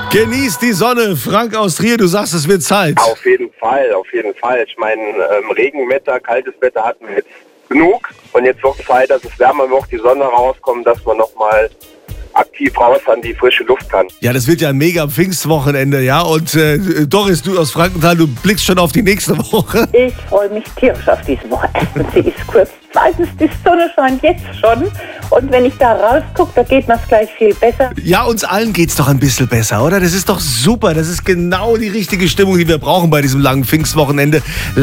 Genießt die Sonne. Frank aus Trier, du sagst, es wird Zeit. Auf jeden Fall, auf jeden Fall. Ich meine, Regenwetter, kaltes Wetter hatten wir jetzt genug. Und jetzt wird Zeit, dass es wärmer wird, die Sonne rauskommt, dass man nochmal aktiv raus an die frische Luft kann. Ja, das wird ja ein mega Pfingstwochenende, ja. Und Doris, du aus Frankenthal, du blickst schon auf die nächste Woche. Ich freue mich tierisch auf diese Woche. Erstens, sie ist kurz. Zweitens, die Sonne scheint jetzt schon. Und wenn ich da rausgucke, da geht mir's gleich viel besser. Ja, uns allen geht's doch ein bisschen besser, oder? Das ist doch super. Das ist genau die richtige Stimmung, die wir brauchen bei diesem langen Pfingstwochenende.